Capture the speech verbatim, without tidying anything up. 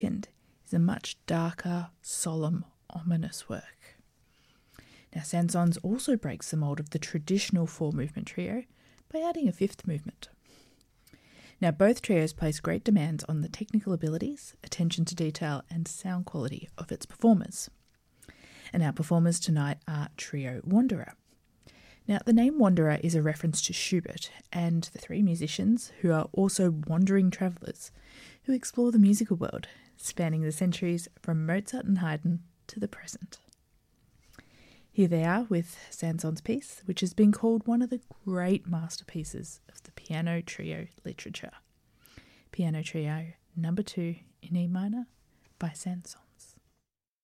Second is a much darker, solemn, ominous work. Now, Saint-Saëns also breaks the mould of the traditional four-movement trio by adding a fifth movement. Now, both trios place great demands on the technical abilities, attention to detail, and sound quality of its performers. And our performers tonight are Trio Wanderer. Now, the name Wanderer is a reference to Schubert and the three musicians who are also wandering travellers who explore the musical world, spanning the centuries from Mozart and Haydn to the present. Here they are with Saint-Saëns' piece, which has been called one of the great masterpieces of the piano trio literature. Piano Trio number two in E minor by Saint-Saëns.